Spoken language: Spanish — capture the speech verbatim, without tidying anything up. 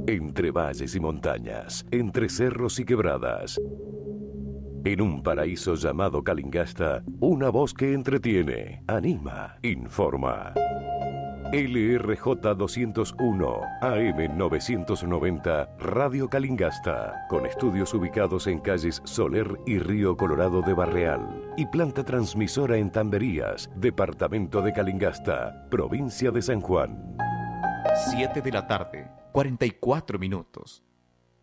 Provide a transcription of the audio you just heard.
Entre valles y montañas, entre cerros y quebradas. En un paraíso llamado Calingasta, una voz que entretiene, anima, informa. L R J doscientos uno, A M novecientos noventa, Radio Calingasta, con estudios ubicados en calles Soler y Río Colorado de Barreal, y planta transmisora en Tamberías, departamento de Calingasta, provincia de San Juan. siete de la tarde, cuarenta y cuatro minutos.